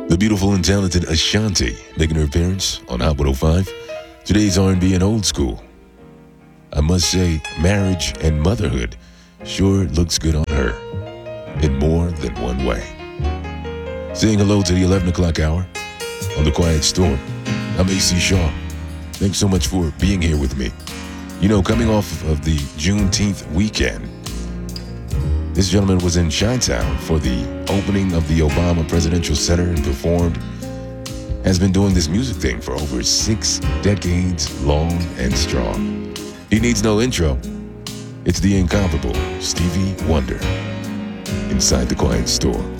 The beautiful and talented Ashanti making her appearance on Hot 105. Today's R&B and old school. I must say, marriage and motherhood sure looks good on her in more than one way. Saying hello to the 11 o'clock hour on The Quiet Storm. I'm AC Shaw. Thanks so much for being here with me. You know, coming off of the Juneteenth weekend, this gentleman was in Chi-Town for the opening of the Obama Presidential Center and performed. Has been doing this music thing for over 6 decades, long and strong. He needs no intro. It's the incomparable Stevie Wonder inside The Quiet Storm.